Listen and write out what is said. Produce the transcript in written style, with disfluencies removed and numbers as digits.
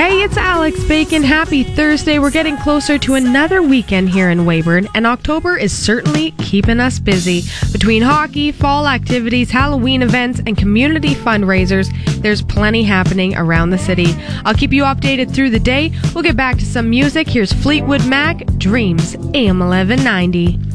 Hey, it's Alex Bacon. Happy Thursday. We're getting closer to another weekend here in Weyburn, and October is certainly keeping us busy. Between hockey, fall activities, Halloween events, and community fundraisers, there's plenty happening around the city. I'll keep you updated through the day. We'll get back to some music. Here's Fleetwood Mac, Dreams, AM 1190.